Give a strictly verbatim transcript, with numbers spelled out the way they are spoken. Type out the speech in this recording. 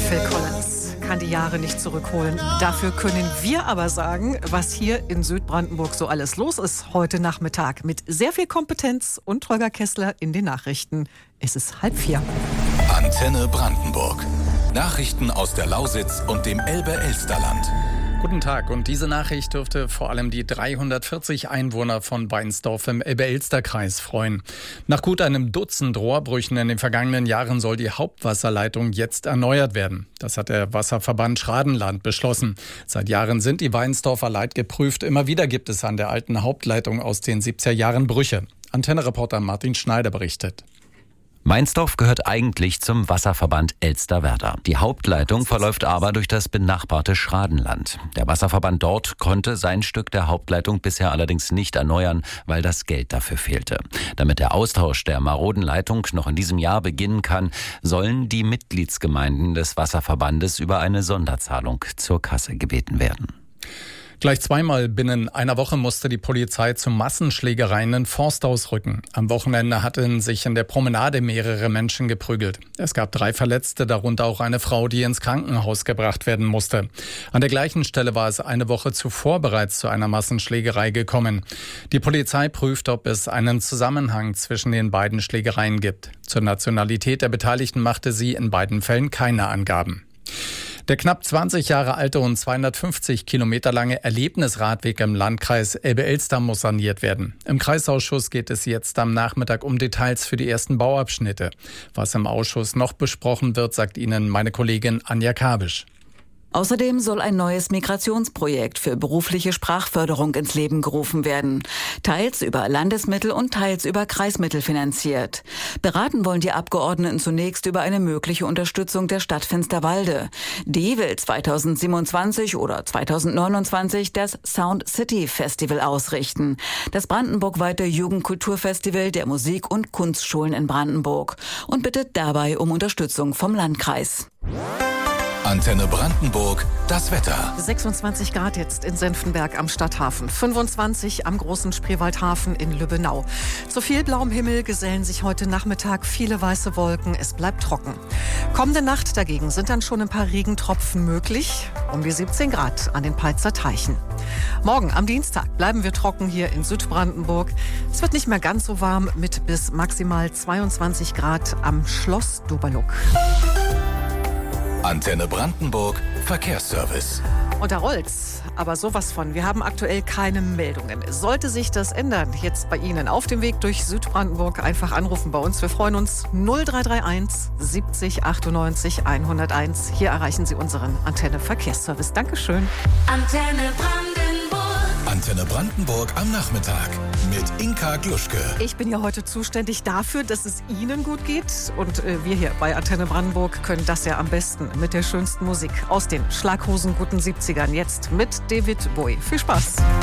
Phil Collins kann die Jahre nicht zurückholen. Dafür können wir aber sagen, was hier in Südbrandenburg so alles los ist heute Nachmittag. Mit sehr viel Kompetenz und Holger Kessler in den Nachrichten. Es ist halb vier. Antenne Brandenburg. Nachrichten aus der Lausitz und dem Elbe-Elsterland. Guten Tag, und diese Nachricht dürfte vor allem die dreihundertvierzig Einwohner von Weinsdorf im Elbe-Elster-Kreis freuen. Nach gut einem Dutzend Rohrbrüchen in den vergangenen Jahren soll die Hauptwasserleitung jetzt erneuert werden. Das hat der Wasserverband Schradenland beschlossen. Seit Jahren sind die Weinsdorfer Leit geprüft. Immer wieder gibt es an der alten Hauptleitung aus den siebziger Jahren Brüche. Antenne-Reporter Martin Schneider berichtet. Weinsdorf gehört eigentlich zum Wasserverband Elsterwerda. Die Hauptleitung verläuft aber durch das benachbarte Schradenland. Der Wasserverband dort konnte sein Stück der Hauptleitung bisher allerdings nicht erneuern, weil das Geld dafür fehlte. Damit der Austausch der maroden Leitung noch in diesem Jahr beginnen kann, sollen die Mitgliedsgemeinden des Wasserverbandes über eine Sonderzahlung zur Kasse gebeten werden. Gleich zweimal binnen einer Woche musste die Polizei zu Massenschlägereien in Forsthaus rücken. Am Wochenende hatten sich in der Promenade mehrere Menschen geprügelt. Es gab drei Verletzte, darunter auch eine Frau, die ins Krankenhaus gebracht werden musste. An der gleichen Stelle war es eine Woche zuvor bereits zu einer Massenschlägerei gekommen. Die Polizei prüft, ob es einen Zusammenhang zwischen den beiden Schlägereien gibt. Zur Nationalität der Beteiligten machte sie in beiden Fällen keine Angaben. Der knapp zwanzig Jahre alte und zweihundertfünfzig Kilometer lange Erlebnisradweg im Landkreis Elbe-Elster muss saniert werden. Im Kreisausschuss geht es jetzt am Nachmittag um Details für die ersten Bauabschnitte. Was im Ausschuss noch besprochen wird, sagt Ihnen meine Kollegin Anja Kabisch. Außerdem soll ein neues Migrationsprojekt für berufliche Sprachförderung ins Leben gerufen werden. Teils über Landesmittel und teils über Kreismittel finanziert. Beraten wollen die Abgeordneten zunächst über eine mögliche Unterstützung der Stadt Finsterwalde. Die will zweitausendsiebenundzwanzig oder zweitausendneunundzwanzig das Sound City Festival ausrichten. Das brandenburgweite Jugendkulturfestival der Musik- und Kunstschulen in Brandenburg. Und bittet dabei um Unterstützung vom Landkreis. Antenne Brandenburg, das Wetter. sechsundzwanzig Grad jetzt in Senftenberg am Stadthafen, fünfundzwanzig am großen Spreewaldhafen in Lübbenau. Zu viel blauem Himmel gesellen sich heute Nachmittag viele weiße Wolken. Es bleibt trocken. Kommende Nacht dagegen sind dann schon ein paar Regentropfen möglich. Um die siebzehn Grad an den Peitzer Teichen. Morgen am Dienstag bleiben wir trocken hier in Südbrandenburg. Es wird nicht mehr ganz so warm mit bis maximal zweiundzwanzig Grad am Schloss Doberluck. Antenne Brandenburg, Verkehrsservice. Und da rollt's, aber sowas von. Wir haben aktuell keine Meldungen. Sollte sich das ändern, jetzt bei Ihnen auf dem Weg durch Südbrandenburg, einfach anrufen bei uns. Wir freuen uns null drei drei eins siebzig achtundneunzig hunderteins. Hier erreichen Sie unseren Antenne Verkehrsservice. Dankeschön. Antenne Brandenburg. Antenne Brandenburg am Nachmittag mit Inka Gluschke. Ich bin ja heute zuständig dafür, dass es Ihnen gut geht. Und äh, wir hier bei Antenne Brandenburg können das ja am besten mit der schönsten Musik aus den schlaghosenguten siebzigern. Jetzt mit David Bowie. Viel Spaß.